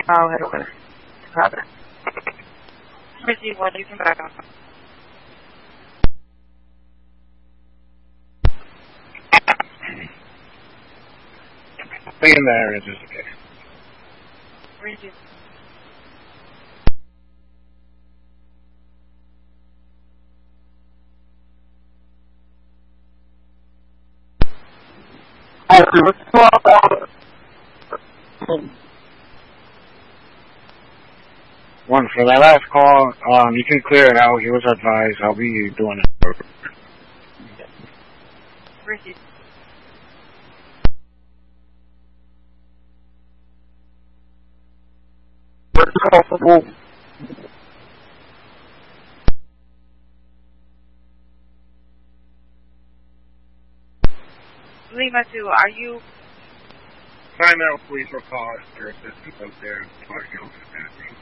I'll head over to Providence. Receive 1, you can back up. Stay in the area just in case. Receive. One, for that last call, you can clear it out. He was advised. I'll be doing it. Receive. Lima 2, are you... Find out, please, for call your assistance up there.